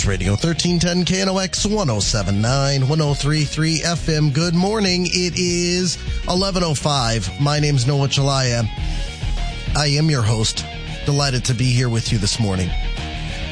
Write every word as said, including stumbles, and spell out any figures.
News Radio, thirteen ten K N O X, one oh seven point nine, one oh three point three F M. Good morning. It is eleven oh five. My name's Noah Chalaya. I am your host. Delighted to be here with you this morning.